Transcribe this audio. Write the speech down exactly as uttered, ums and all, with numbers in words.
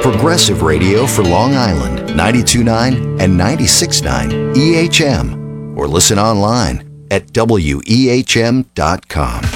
Progressive radio for Long Island, ninety-two point nine and ninety-six point nine E H M. Or listen online at W E H M dot com.